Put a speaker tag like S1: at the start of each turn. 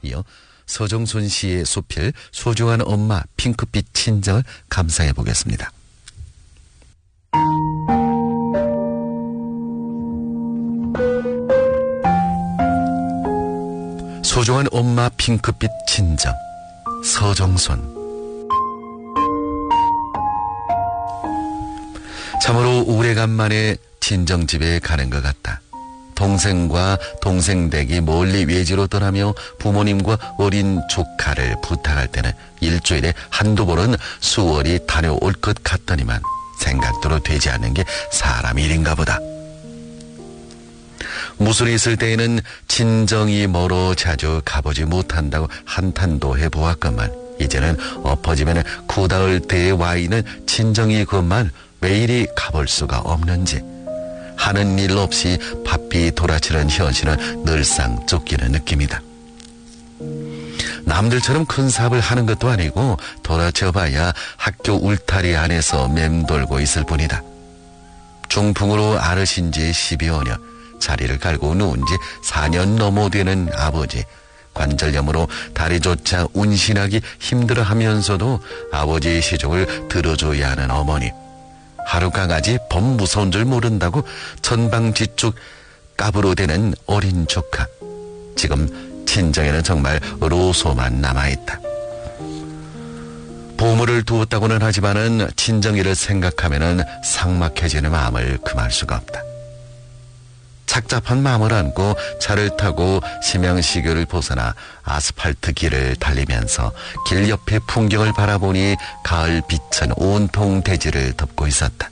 S1: 이어 서정순 씨의 수필 소중한 엄마 핑크빛 친정을 감상해 보겠습니다. 소중한 엄마 핑크빛 친정, 서정순. 참으로 오래간만에 친정집에 가는 것 같다. 동생과 동생 댁이 멀리 외지로 떠나며 부모님과 어린 조카를 부탁할 때는 일주일에 한두 번은 수월히 다녀올 것 같더니만 생각대로 되지 않는 게 사람 일인가 보다. 무술이 있을 때에는 친정이 멀어 자주 가보지 못한다고 한탄도 해보았건만 이제는 엎어지면 구다을 때에 와 있는 친정이 그만 왜 이리 가볼 수가 없는지 하는 일 없이 바삐 돌아치는 현실은 늘상 쫓기는 느낌이다. 남들처럼 큰 사업을 하는 것도 아니고 돌아쳐봐야 학교 울타리 안에서 맴돌고 있을 뿐이다. 중풍으로 앓으신 지 12여 년, 자리를 갈고 누운 지 4년 넘어 되는 아버지, 관절염으로 다리조차 운신하기 힘들어하면서도 아버지의 시종을 들어줘야 하는 어머니, 하루 강아지 범 무서운 줄 모른다고 천방지축 까부로대는 어린 조카. 지금 친정에는 정말 로소만 남아있다. 보물을 두었다고는 하지만은 친정일을 생각하면은 삭막해지는 마음을 금할 수가 없다. 착잡한 마음을 안고 차를 타고 심양시교를 벗어나 아스팔트 길을 달리면서 길 옆의 풍경을 바라보니 가을 빛은 온통 대지를 덮고 있었다.